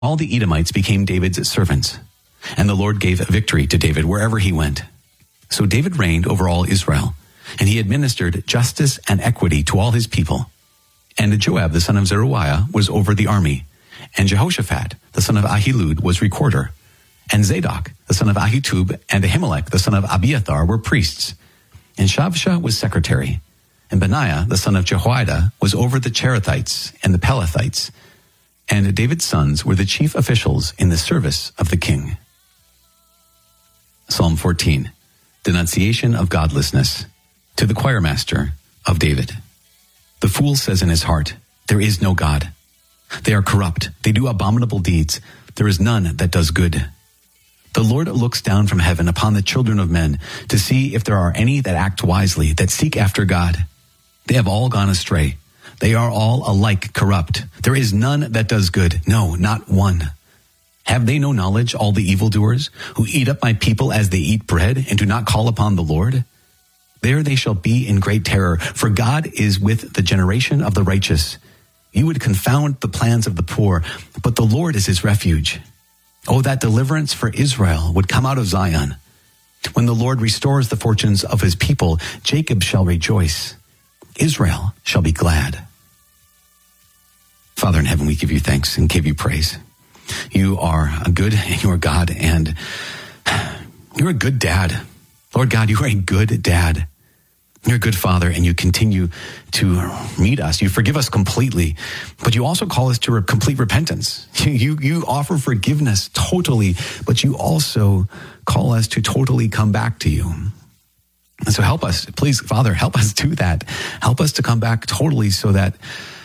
All the Edomites became David's servants, and the Lord gave victory to David wherever he went. So David reigned over all Israel, and he administered justice and equity to all his people. And Joab, the son of Zeruiah, was over the army, and Jehoshaphat, the son of Ahilud, was recorder, and Zadok, the son of Ahitub, and Ahimelech, the son of Abiathar, were priests. And Shavsha was secretary, and Benaiah, the son of Jehoiada, was over the Cherethites and the Pelethites. And David's sons were the chief officials in the service of the king. Psalm 14, Denunciation of Godlessness. To the choirmaster of David. The fool says in his heart, there is no God. They are corrupt. They do abominable deeds. There is none that does good. The Lord looks down from heaven upon the children of men to see if there are any that act wisely, that seek after God. They have all gone astray. They are all alike corrupt. There is none that does good. No, not one. Have they no knowledge, all the evildoers, who eat up my people as they eat bread and do not call upon the Lord? There they shall be in great terror, for God is with the generation of the righteous. You would confound the plans of the poor, but the Lord is his refuge. Oh, that deliverance for Israel would come out of Zion. When the Lord restores the fortunes of his people, Jacob shall rejoice. Israel shall be glad. Father in heaven, we give you thanks and give you praise. You are a good and you are God, and you're a good dad. Lord God, you are a good dad. You're a good father, and you continue to meet us. You forgive us completely, but you also call us to complete repentance. You offer forgiveness totally, but you also call us to totally come back to you. And so help us, please, Father, help us do that. Help us to come back totally so that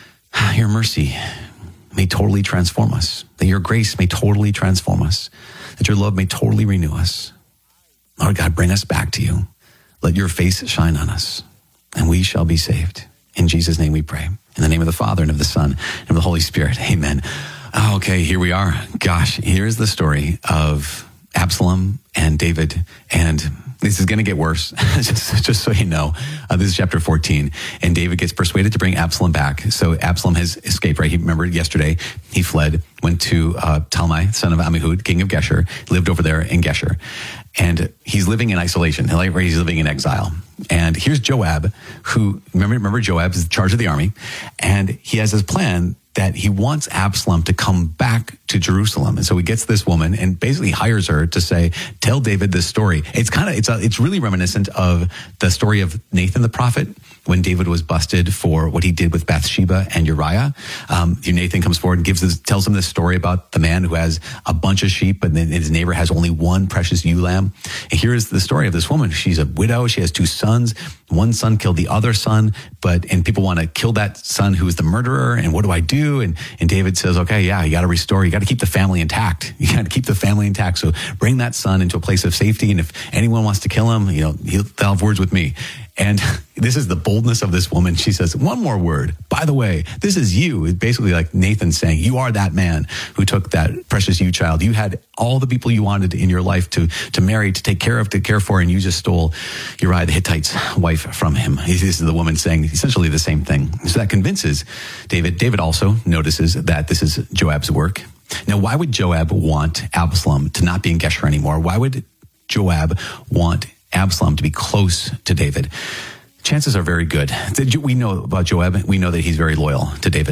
your mercy may totally transform us, that your grace may totally transform us, that your love may totally renew us. Lord God, bring us back to you. Let your face shine on us, and we shall be saved. In Jesus' name we pray. In the name of the Father, and of the Son, and of the Holy Spirit. Amen. Okay, here we are. Gosh, here's the story of Absalom and David, and this is going to get worse, just so you know. This is chapter 14, and David gets persuaded to bring Absalom back. So Absalom has escaped, right? He remembered yesterday, he fled, went to Talmai, son of Ammihud, king of Geshur, lived over there in Geshur. And he's living in isolation. He's living in exile. And here's Joab, who, remember Joab is in charge of the army, and he has this plan that he wants Absalom to come back to Jerusalem. And so he gets this woman and basically hires her to say, tell David this story. It's really reminiscent of the story of Nathan the prophet when David was busted for what he did with Bathsheba and Uriah. Nathan comes forward and tells him this story about the man who has a bunch of sheep, and then his neighbor has only one precious ewe lamb. And here's the story of this woman. She's a widow. She has two sons. One son killed the other son, and people want to kill that son who is the murderer. And what do I do? And David says, okay, yeah, you got to restore. You got to keep the family intact. You got to keep the family intact. So bring that son into a place of safety. And if anyone wants to kill him, they'll have words with me. And this is the boldness of this woman. She says, one more word. By the way, this is you. It's basically like Nathan saying, you are that man who took that precious ewe child. You had all the people you wanted in your life to marry, to take care of, to care for, and you just stole Uriah the Hittite's wife from him. This is the woman saying essentially the same thing. So that convinces David. David also notices that this is Joab's work. Now, why would Joab want Absalom to not be in Geshur anymore? Why would Joab want Absalom to be close to David? Chances are very good. We know about Joab. We know that he's very loyal to David.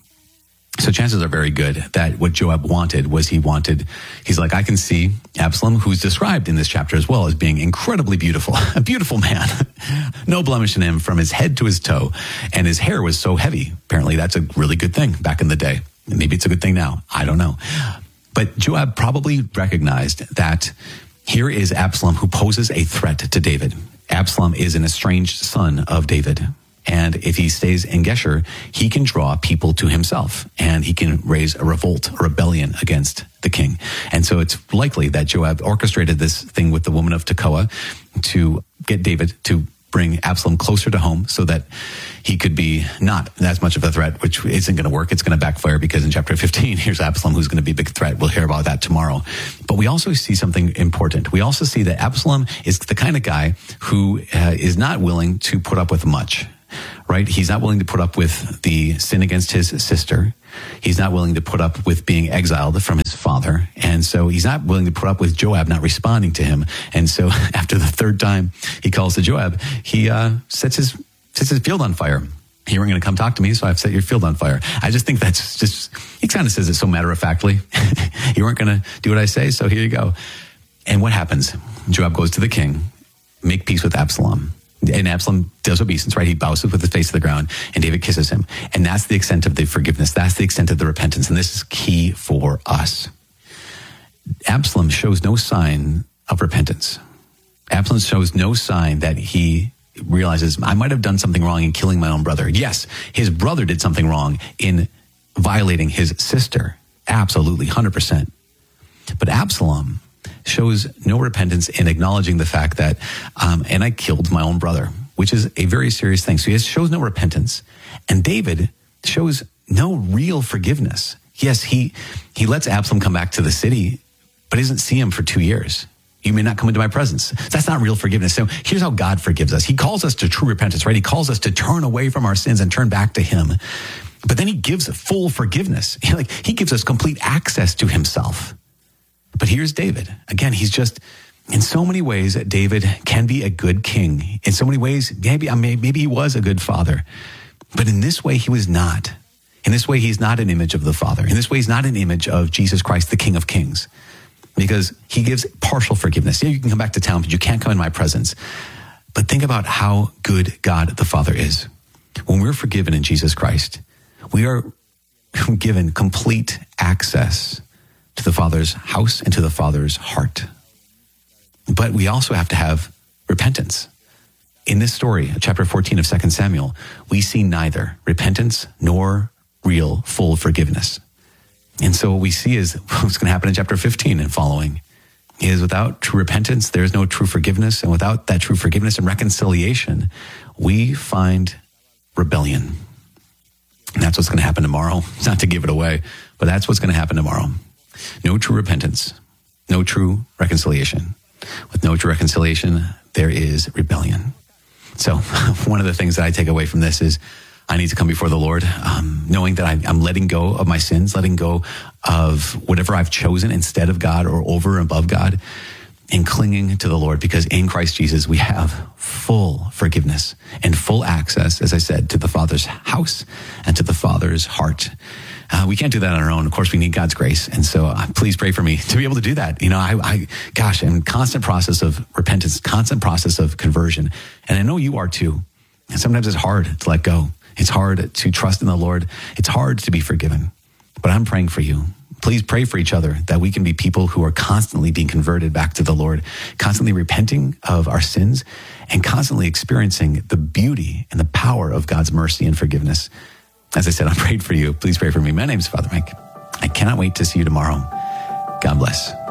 So chances are very good that what Joab wanted was he's like, I can see Absalom, who's described in this chapter as well as being incredibly beautiful, a beautiful man, no blemish in him from his head to his toe. And his hair was so heavy. Apparently that's a really good thing back in the day. Maybe it's a good thing now. I don't know. But Joab probably recognized that here is Absalom who poses a threat to David. Absalom is an estranged son of David. And if he stays in Geshur, he can draw people to himself and he can raise a revolt, a rebellion against the king. And so it's likely that Joab orchestrated this thing with the woman of Tekoa to get David to bring Absalom closer to home so that he could be not as much of a threat, which isn't going to work. It's going to backfire because in chapter 15, here's Absalom who's going to be a big threat. We'll hear about that tomorrow. But we also see something important. We also see that Absalom is the kind of guy who is not willing to put up with much, right? He's not willing to put up with the sin against his sister. He's not willing to put up with being exiled from his father. And so he's not willing to put up with Joab not responding to him. And so after the third time he calls to Joab, he sets his field on fire. You weren't going to come talk to me, so I've set your field on fire. I just think that's just, he kind of says it so matter-of-factly. You weren't going to do what I say, so here you go. And what happens? Joab goes to the king, make peace with Absalom. And Absalom does obeisance, right? He bows with his face to the ground, and David kisses him. And that's the extent of the forgiveness. That's the extent of the repentance. And this is key for us. Absalom shows no sign of repentance. Absalom shows no sign that he realizes, I might have done something wrong in killing my own brother. Yes, his brother did something wrong in violating his sister. Absolutely, 100%. But Absalom shows no repentance in acknowledging the fact that, and I killed my own brother, which is a very serious thing. So he shows no repentance. And David shows no real forgiveness. Yes, he lets Absalom come back to the city, but he doesn't see him for 2 years. You may not come into my presence. That's not real forgiveness. So here's how God forgives us. He calls us to true repentance, right? He calls us to turn away from our sins and turn back to him. But then he gives full forgiveness. He gives us complete access to himself. But here's David. Again, he's just, in so many ways, David can be a good king. In so many ways, maybe he was a good father. But in this way, he was not. In this way, he's not an image of the Father. In this way, he's not an image of Jesus Christ, the King of Kings. Because he gives partial forgiveness. Yeah, you can come back to town, but you can't come in my presence. But think about how good God the Father is. When we're forgiven in Jesus Christ, we are given complete access to the Father's house and to the Father's heart. But we also have to have repentance. In this story, chapter 14 of 2 Samuel, we see neither repentance nor real full forgiveness. And so what we see is what's going to happen in chapter 15 and following is without true repentance, there is no true forgiveness. And without that true forgiveness and reconciliation, we find rebellion. And that's what's going to happen tomorrow. Not to give it away, but that's what's going to happen tomorrow. No true repentance, no true reconciliation. With no true reconciliation, there is rebellion. So one of the things that I take away from this is I need to come before the Lord, knowing that I'm letting go of my sins, letting go of whatever I've chosen instead of God or over and above God, and clinging to the Lord, because in Christ Jesus, we have full forgiveness and full access, as I said, to the Father's house and to the Father's heart. We can't do that on our own. Of course, we need God's grace. And so please pray for me to be able to do that. You know, I'm in constant process of repentance, constant process of conversion. And I know you are too. And sometimes it's hard to let go. It's hard to trust in the Lord. It's hard to be forgiven. But I'm praying for you. Please pray for each other that we can be people who are constantly being converted back to the Lord, constantly repenting of our sins, and constantly experiencing the beauty and the power of God's mercy and forgiveness. As I said, I prayed for you. Please pray for me. My name is Father Mike. I cannot wait to see you tomorrow. God bless.